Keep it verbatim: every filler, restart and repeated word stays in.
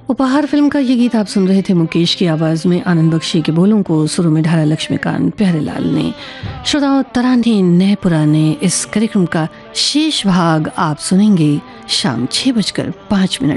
उपहार फिल्म का ये गीत आप सुन रहे थे मुकेश की आवाज़ में। आनंद बख्शी के बोलों को सुरों में ढाला लक्ष्मीकांत प्यारेलाल ने। श्रोताओं, तराने नए पुराने इस कार्यक्रम का शेष भाग आप सुनेंगे शाम छः बजकर पाँच मिनट